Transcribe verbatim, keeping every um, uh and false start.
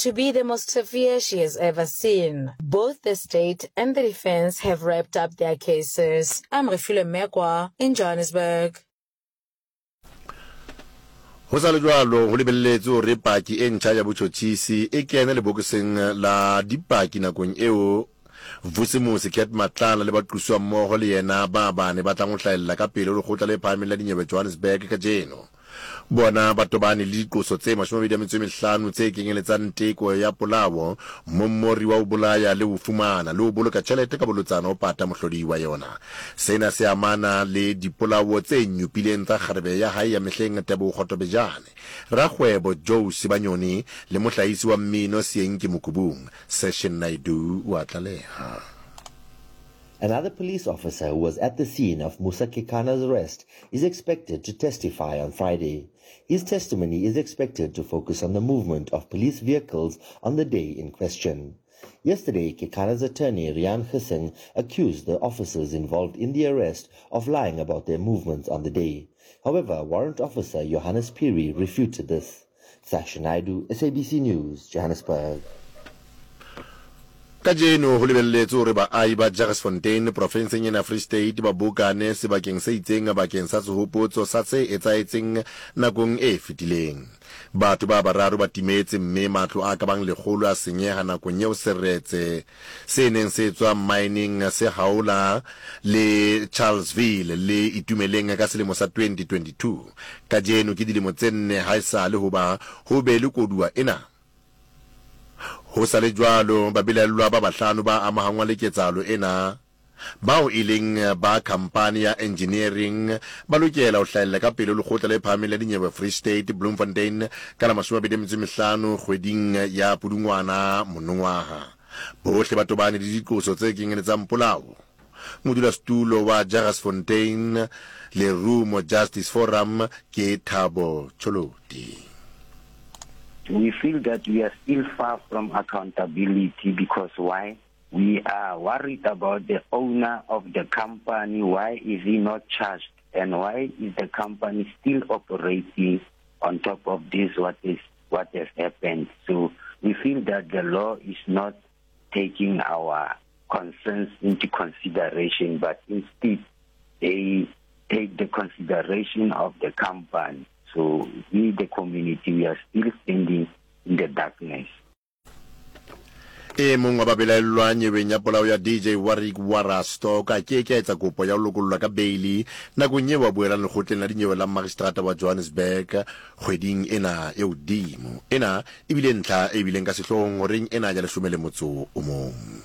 to be the most severe she has ever seen. Both the state and the defense have wrapped up their cases. I'm Refule Mekwa in Johannesburg. Ho sa le jwalo ho lebelletse hore paki e ntjha ya botjhotjhisi e kene lebokoseng la dipaki nakong eo Vusimusi Ket Matlala le baqhuswa mmoho le yena ba bane ba tlang ho hlahella ka pele le khotla le phahameng la dinyewe Johannesburg ka jeno. Bona batobane le diqoso tse mashome a mabedi a metso e mehlano tse kenyeletsang teko ya polao, mommori wa ho bolaya le ho fumana le ho boloka tjhelete ka bolotsana ho pata mohlodi wa yona. Sena se amana le dipolao tse nyupileng tsa kgarebe ya hae ya mehleng ya Teboho Kgotobejane. Rakgwebo Joe Sibanyoni le mohlahisi wa mmino Sienki Mukubung Session Naidu wa tlaleha. Another police officer who was at the scene of Musa Kekana's arrest is expected to testify on Friday. His testimony is expected to focus on the movement of police vehicles on the day in question. Yesterday, Kekana's attorney Rian Hussein accused the officers involved in the arrest of lying about their movements on the day. However, Warrant Officer Johannes Piri refuted this. Sasha Naidu, S A B C News, Johannesburg. Kajeno ho lebelletse hore baahi ba Jagersfontein provinseng ya Free State ba bokane sebakeng se itseng bakeng sa sehopotso sa tse etsaetseng nakong e fetileng. Batho ba bararo ba timetse mme matlo a ka bang lekgolo a senyeha nakong eo seretse se neng se tswa mining se haola le Charlesville le itumeleng ka selemo sa twenty twenty-two. Kajeno ke dilemo tse nne ha esale ho ba ho be le koduwa ena. Ho sa le jwalo ba bilellwa ba bahlano ba amahangwa le ketsalo ena bao ileng ba company ya engineering ba lokela ho hlahella ka pele le khotla le phahameng la dinyewe Free State Bloemfontein ka la mashome a mabedi a metso e mehlano kgweding ya Pudungwana monongwaha. Bohle ba tobane le diqoso tse kenyeletsang polao. Modulasetulo wa Jagersfontein le Rumo Justice Forum ke Thabo Choloti. We feel that we are still far from accountability because why? We are worried about the owner of the company. Why is he not charged? And why is the company still operating on top of this? What is what has happened? So we feel that the law is not taking our concerns into consideration, but instead they take the consideration of the company. So we, the community, we are still standing in the darkness. E mong wa babelaellwa nyeweng ya polao ya D J Warwick Warasto ka ke ke etsa kopo ya ho lokollwa ka baili nakong eo wa boela lekgotleng la dinyewe la magistrata wa Johannesburg kgweding ena e hodimo. Ena e bile ntlha e bileng ka sehloohong horeng ena ya leshome le motso o mong.